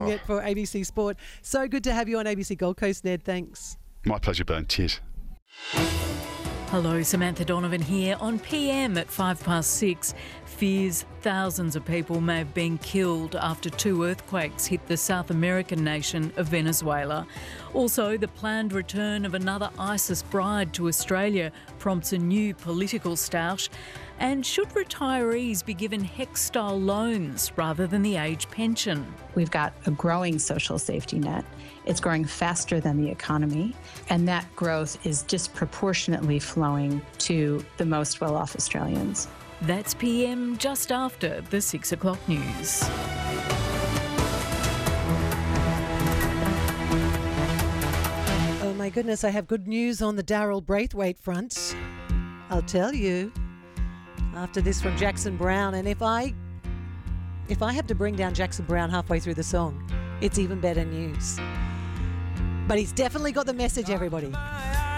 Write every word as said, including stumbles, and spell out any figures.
it for A B C Sport. So good to have you on A B C Gold Coast, Ned. Thanks. My pleasure, Bern. Cheers. Hello, Samantha Donovan here on P M at five past six. Fears thousands of people may have been killed after two earthquakes hit the South American nation of Venezuela. Also, the planned return of another ISIS bride to Australia prompts a new political stoush. And should retirees be given HECS-style loans rather than the age pension? We've got a growing social safety net. It's growing faster than the economy, and that growth is disproportionately flowing to the most well-off Australians. That's P M just after the six o'clock news. Oh my goodness, I have good news on the Daryl Braithwaite front. I'll tell you after this from Jackson Browne. And if I if I have to bring down Jackson Browne halfway through the song, it's even better news. But he's definitely got the message, everybody.